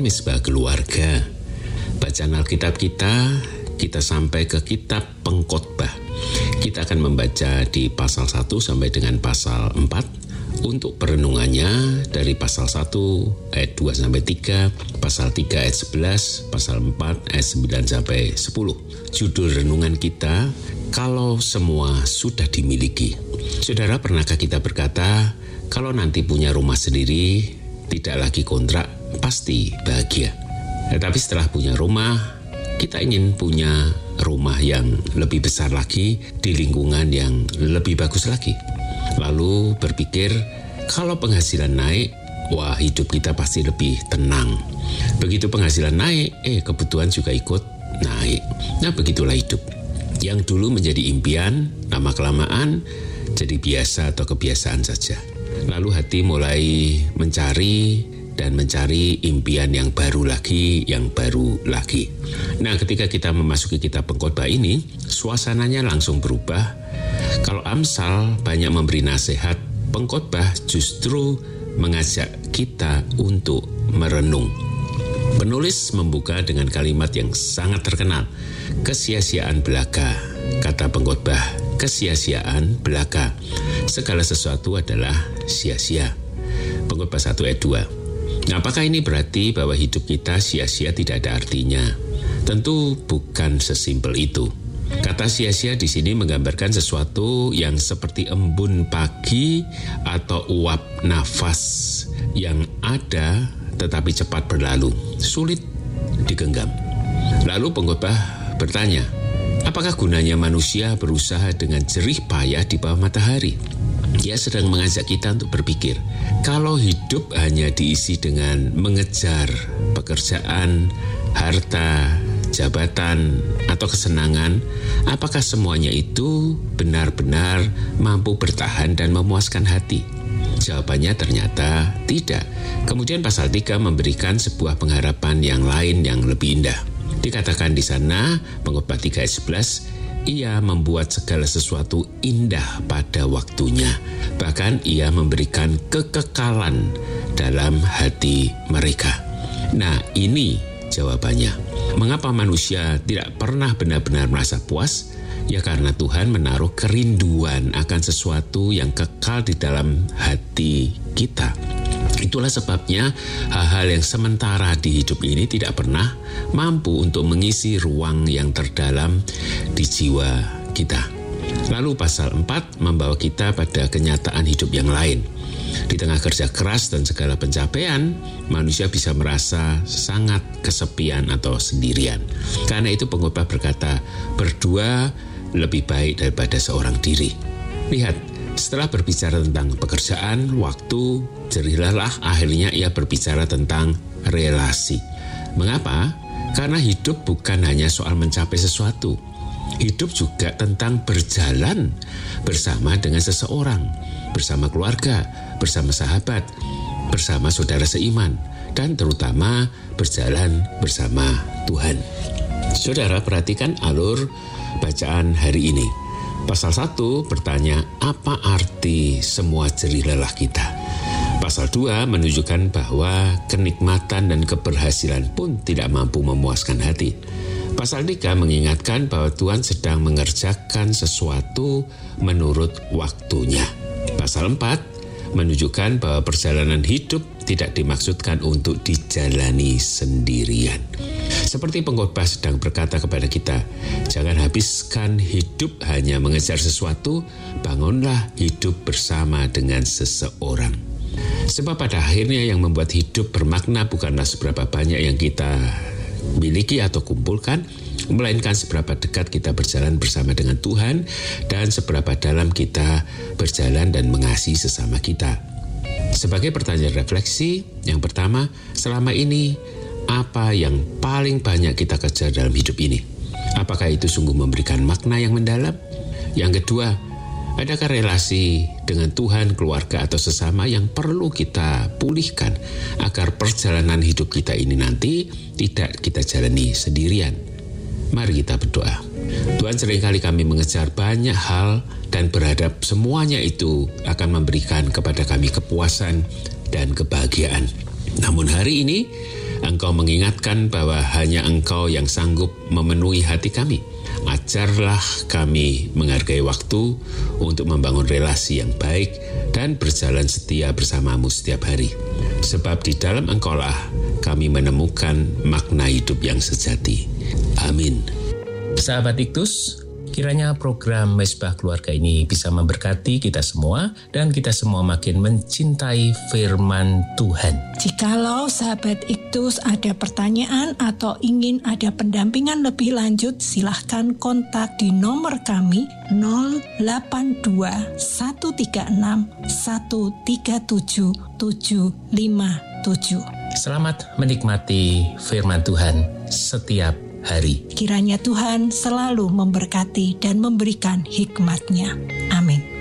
Renungan Misbah Keluarga. Bacaan Alkitab kita sampai ke kitab Pengkhotbah. Kita akan membaca di pasal 1 sampai dengan pasal 4. Untuk perenungannya dari pasal 1 ayat 2 sampai 3, pasal 3 ayat 11, pasal 4 ayat 9 sampai 10. Judul renungan kita, kalau semua sudah dimiliki. Saudara, pernahkah kita berkata, kalau nanti punya rumah sendiri, tidak lagi kontrak, pasti bahagia. Tetapi setelah punya rumah, kita ingin punya rumah yang lebih besar lagi, di lingkungan yang lebih bagus lagi. Lalu berpikir, kalau penghasilan naik, wah hidup kita pasti lebih tenang. Begitu penghasilan naik, kebutuhan juga ikut naik. Nah, begitulah hidup. Yang dulu menjadi impian, lama-kelamaan jadi biasa atau kebiasaan saja. Lalu hati mulai mencari impian yang baru lagi. Nah, ketika kita memasuki kitab Pengkhotbah ini, suasananya langsung berubah. Kalau Amsal banyak memberi nasihat, Pengkhotbah justru mengajak kita untuk merenung. Penulis membuka dengan kalimat yang sangat terkenal, kesia-siaan belaka. Kata Pengkhotbah, kesia-siaan belaka. Segala sesuatu adalah sia-sia. Pengkhotbah 1 ayat 2. Nah, apakah ini berarti bahwa hidup kita sia-sia tidak ada artinya? Tentu bukan sesimpel itu. Kata sia-sia di sini menggambarkan sesuatu yang seperti embun pagi atau uap nafas yang ada tetapi cepat berlalu, sulit digenggam. Lalu Pengkhotbah bertanya, apakah gunanya manusia berusaha dengan jerih payah di bawah matahari? Dia sedang mengajak kita untuk berpikir, kalau hidup hanya diisi dengan mengejar pekerjaan, harta, jabatan, atau kesenangan, apakah semuanya itu benar-benar mampu bertahan dan memuaskan hati? Jawabannya ternyata tidak. Kemudian pasal 3 memberikan sebuah pengharapan yang lain yang lebih indah. Dikatakan di sana, Pengkhotbah 3 ayat 11, Ia membuat segala sesuatu indah pada waktunya. Bahkan Ia memberikan kekekalan dalam hati mereka. Nah, ini jawabannya. Mengapa manusia tidak pernah benar-benar merasa puas? Ya karena Tuhan menaruh kerinduan akan sesuatu yang kekal di dalam hati kita. Itulah sebabnya hal-hal yang sementara di hidup ini tidak pernah mampu untuk mengisi ruang yang terdalam di jiwa kita. Lalu pasal 4 membawa kita pada kenyataan hidup yang lain. Di tengah kerja keras dan segala pencapaian, manusia bisa merasa sangat kesepian atau sendirian. Karena itu Pengkhotbah berkata, berdua lebih baik daripada seorang diri. Lihat, setelah berbicara tentang pekerjaan, waktu, jerihlah akhirnya ia berbicara tentang relasi. Mengapa? Karena hidup bukan hanya soal mencapai sesuatu. Hidup juga tentang berjalan bersama dengan seseorang, bersama keluarga, bersama sahabat, bersama saudara seiman, dan terutama berjalan bersama Tuhan. Saudara, perhatikan alur bacaan hari ini. Pasal 1 bertanya, apa arti semua jerih lelah kita? Pasal 2 menunjukkan bahwa kenikmatan dan keberhasilan pun tidak mampu memuaskan hati. Pasal 3 mengingatkan bahwa Tuhan sedang mengerjakan sesuatu menurut waktunya. Pasal 4 menunjukkan bahwa perjalanan hidup tidak dimaksudkan untuk dijalani sendirian. Seperti Pengkhotbah sedang berkata kepada kita, jangan habiskan hidup hanya mengejar sesuatu, bangunlah hidup bersama dengan seseorang. Sebab pada akhirnya yang membuat hidup bermakna bukanlah seberapa banyak yang kita miliki atau kumpulkan, melainkan seberapa dekat kita berjalan bersama dengan Tuhan dan seberapa dalam kita berjalan dan mengasihi sesama kita. Sebagai pertanyaan refleksi, yang pertama, selama ini apa yang paling banyak kita kejar dalam hidup ini? Apakah itu sungguh memberikan makna yang mendalam? Yang kedua, adakah relasi dengan Tuhan, keluarga, atau sesama yang perlu kita pulihkan agar perjalanan hidup kita ini nanti tidak kita jalani sendirian? Mari kita berdoa. Tuhan, seringkali kami mengejar banyak hal dan berharap semuanya itu akan memberikan kepada kami kepuasan dan kebahagiaan. Namun hari ini, Engkau mengingatkan bahwa hanya Engkau yang sanggup memenuhi hati kami. Ajarlah kami menghargai waktu untuk membangun relasi yang baik dan berjalan setia bersama-Mu setiap hari. Sebab di dalam Engkaulah kami menemukan makna hidup yang sejati. Amin. Sahabat Iktus, kiranya program Mesbah Keluarga ini bisa memberkati kita semua dan kita semua makin mencintai firman Tuhan. Jikalau sahabat Iktus ada pertanyaan atau ingin ada pendampingan lebih lanjut, silahkan kontak di nomor kami 082 136 137 757. Selamat menikmati firman Tuhan setiap hari. Kiranya Tuhan selalu memberkati dan memberikan hikmat-Nya. Amin.